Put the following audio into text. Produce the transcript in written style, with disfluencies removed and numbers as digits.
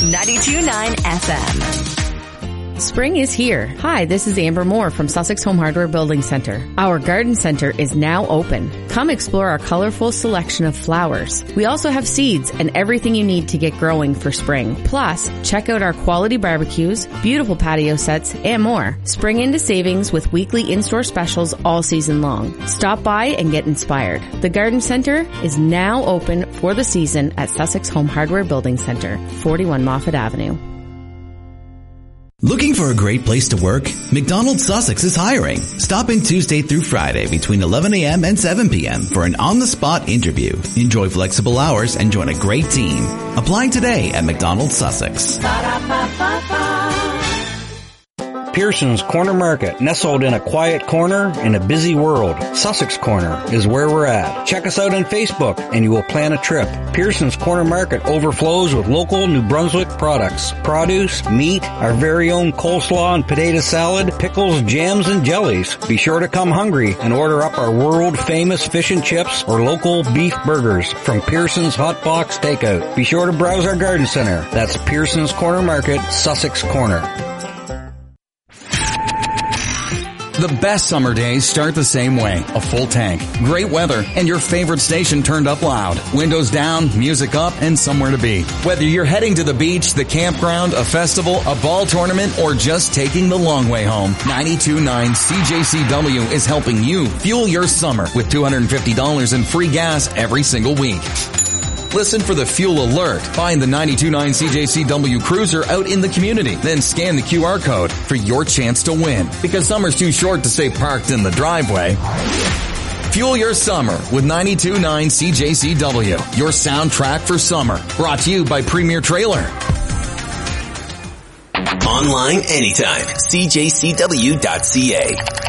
92.9 FM. Spring is here. Hi, this is Amber Moore from Sussex Home Hardware Building Center. Our garden center is now open. Come explore our colorful selection of flowers. We also have seeds and everything you need to get growing for spring. Plus, check out our quality barbecues, beautiful patio sets, and more. Spring into savings with weekly in-store specials all season long. Stop by and get inspired. The garden center is now open for the season at Sussex Home Hardware Building Center, 41 Moffat Avenue. Looking for a great place to work? McDonald's Sussex is hiring. Stop in Tuesday through Friday between 11 a.m. and 7 p.m. for an on-the-spot interview. Enjoy flexible hours and join a great team. Apply today at McDonald's Sussex. Pearson's Corner Market, nestled in a quiet corner in a busy world. Sussex Corner is where we're at. Check us out on Facebook and you will plan a trip. Pearson's Corner Market overflows with local New Brunswick products. Produce, meat, our very own coleslaw and potato salad, pickles, jams, and jellies. Be sure to come hungry and order up our world-famous fish and chips or local beef burgers from Pearson's Hot Box Takeout. Be sure to browse our garden center. That's Pearson's Corner Market, Sussex Corner. The best summer days start the same way. A full tank, great weather, and your favorite station turned up loud. Windows down, music up, and somewhere to be. Whether you're heading to the beach, the campground, a festival, a ball tournament, or just taking the long way home, 92.9 CJCW is helping you fuel your summer with $250 in free gas every single week. Listen for the fuel alert. Find the 92.9 CJCW Cruiser out in the community. Then scan the QR code for your chance to win. Because summer's too short to stay parked in the driveway. Fuel your summer with 92.9 CJCW. Your soundtrack for summer. Brought to you by Premier Trailer. Online anytime. CJCW.ca.